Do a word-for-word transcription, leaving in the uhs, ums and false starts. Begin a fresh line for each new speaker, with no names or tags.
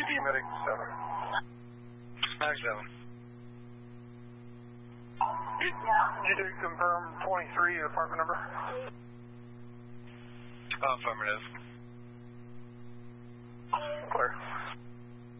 D medic seven.
Mag seven.
You did confirm twenty-three, apartment number?
Affirmative.
Clear.